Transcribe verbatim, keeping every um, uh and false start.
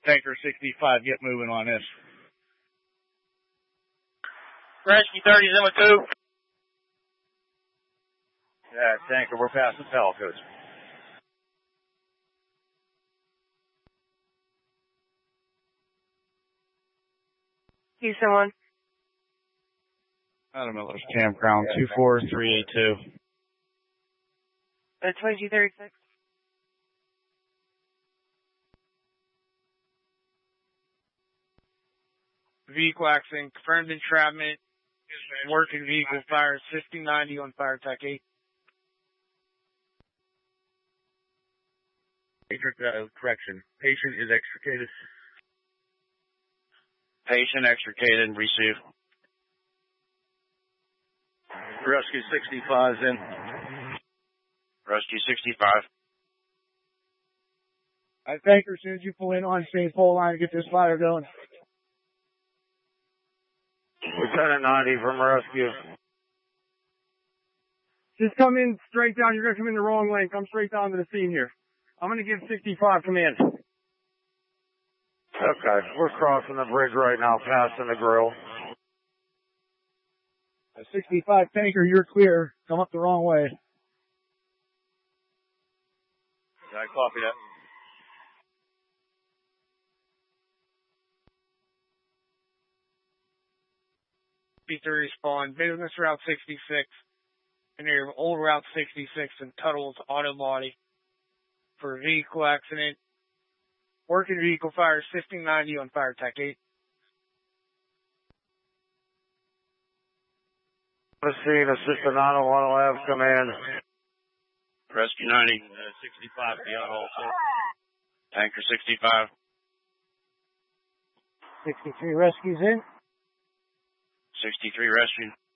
Tanker sixty-five, get moving on this. Rescue thirty is in with two. Yeah, Tanker, we're passing Pelicos. Houston one. Adam Miller's Cam Crown two four three eight two. Uh, twenty-two thirty-six. Vehicle accident, confirmed entrapment. Working vehicle fire fifty ninety on fire tech eight. Uh, correction. Patient is extricated. Patient extricated and receive. Rescue sixty-five is in. Rescue sixty-five. I think as soon as you pull in on same pole line, get this fire going. Lieutenant ninety from rescue. Just come in straight down. You're going to come in the wrong lane. Come straight down to the scene here. I'm going to give sixty-five command. Okay, we're crossing the bridge right now, passing the grill. A sixty-five Tanker, you're clear. Come up the wrong way. I copy that. Peter respawn, business route sixty-six, and near old route sixty-six in Tuttle's Auto Body for vehicle accident. Working vehicle fire fifty ninety on fire tech eight. The scene, assistant nine oh one will have command. Rescue ninety, uh, sixty-five, beyond also. Tanker sixty-five. sixty-three rescues in. sixty-three rescue.